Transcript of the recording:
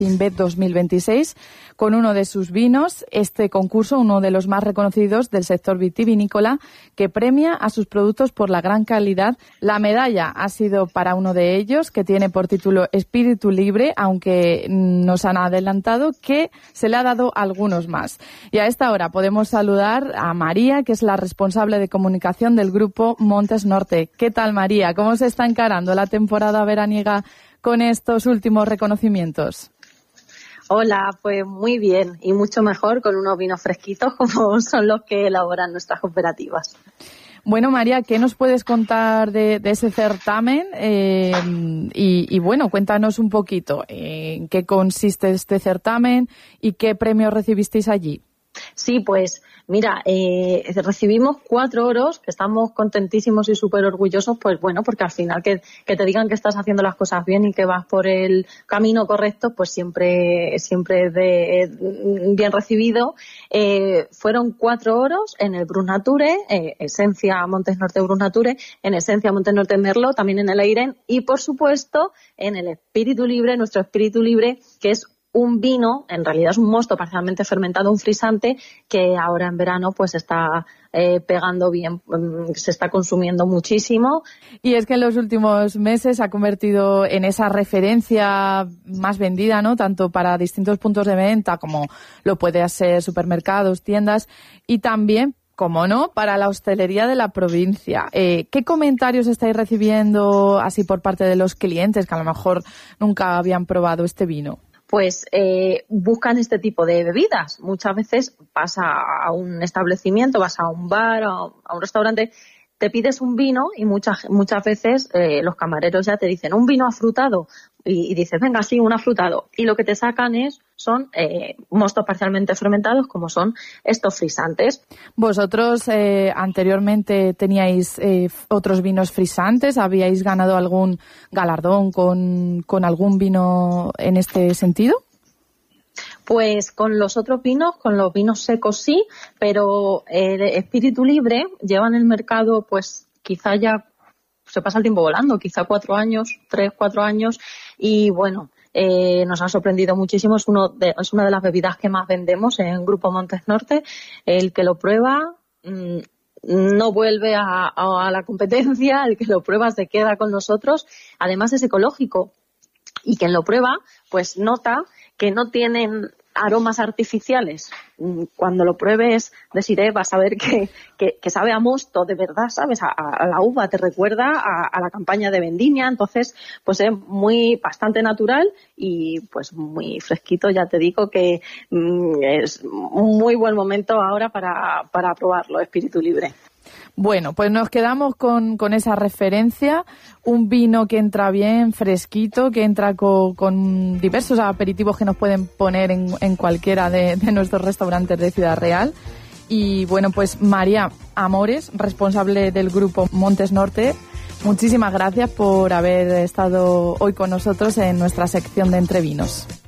Invet 2026 con uno de sus vinos. Este concurso, uno de los más reconocidos del sector vitivinícola, que premia a sus productos por la gran calidad. La medalla ha sido para uno de ellos, que tiene por título Espíritu Libre, aunque nos han adelantado que se le ha dado a algunos más. Y a esta hora podemos saludar a María, que es la responsable de comunicación del grupo Montes Norte. ¿Qué tal, María? ¿Cómo se está encarando la temporada veraniega con estos últimos reconocimientos? Hola, pues muy bien y mucho mejor con unos vinos fresquitos como son los que elaboran nuestras cooperativas. Bueno, María, ¿qué nos puedes contar de ese certamen? Y bueno, cuéntanos un poquito en qué consiste este certamen y qué premios recibisteis allí. Sí, pues mira, recibimos 4 oros, que estamos contentísimos y súper orgullosos, pues bueno, porque al final que te digan que estás haciendo las cosas bien y que vas por el camino correcto, pues siempre es bien recibido. Fueron 4 oros en el Brut Nature, Esencia Montes Norte Brut Nature, en Esencia Montes Norte Merlot, también en el Eiren y por supuesto en el Espíritu Libre, nuestro Espíritu Libre, que es un vino, en realidad es un mosto parcialmente fermentado, un frisante, que ahora en verano pues está pegando bien, se está consumiendo muchísimo. Y es que en los últimos meses se ha convertido en esa referencia más vendida, ¿no? Tanto para distintos puntos de venta, como lo puede ser supermercados, tiendas, y también, como no, para la hostelería de la provincia. ¿Qué comentarios estáis recibiendo así por parte de los clientes que a lo mejor nunca habían probado este vino? Pues buscan este tipo de bebidas. Muchas veces vas a un establecimiento, vas a un bar, a un restaurante, te pides un vino y muchas veces los camareros ya te dicen un vino afrutado y dices, venga, sí, un afrutado. Y lo que te sacan son mostos parcialmente fermentados, como son estos frisantes. ¿Vosotros anteriormente teníais otros vinos frisantes? ¿Habíais ganado algún galardón con algún vino en este sentido? Pues con los otros vinos, con los vinos secos sí, pero el Espíritu Libre lleva en el mercado pues quizá ya se pasa el tiempo volando, quizá 4 años, 3, 4 años y bueno, nos ha sorprendido muchísimo, es una de las bebidas que más vendemos en Grupo Montes Norte. El que lo prueba no vuelve a la competencia, el que lo prueba se queda con nosotros, además es ecológico y quien lo prueba pues nota que no tienen aromas artificiales. Cuando lo pruebes, deciré, vas a ver que sabe a mosto, de verdad, ¿sabes? A la uva, te recuerda a la campaña de vendimia, entonces pues es bastante natural y pues muy fresquito, ya te digo que es un muy buen momento ahora para probarlo, Espíritu Libre. Bueno, pues nos quedamos con esa referencia, un vino que entra bien, fresquito, que entra con diversos aperitivos que nos pueden poner en cualquiera de nuestros restaurantes de Ciudad Real. Y bueno, pues María Amores, responsable del grupo Montes Norte, muchísimas gracias por haber estado hoy con nosotros en nuestra sección de Entre Vinos.